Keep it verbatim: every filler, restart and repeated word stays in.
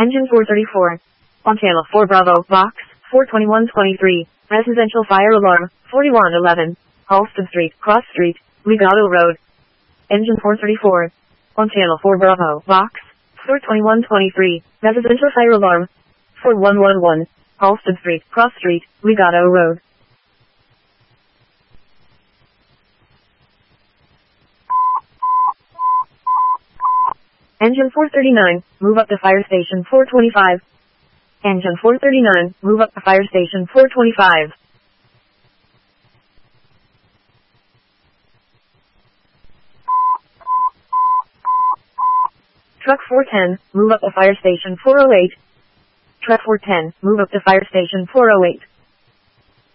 Engine four thirty-four. On channel four Bravo, box, four twenty-one twenty-three, residential fire alarm, forty-one eleven, Halston Street, Cross Street, Legato Road. Engine four thirty-four. On channel four Bravo, box, four twenty-one twenty-three, residential fire alarm, four one one one, Halston Street, Cross Street, Legato Road. Engine four thirty-nine, move up to fire station four twenty-five. Engine four thirty-nine, move up to fire station four twenty-five. Truck four ten, move up to fire station four oh eight. Truck four ten, move up to fire station four oh eight.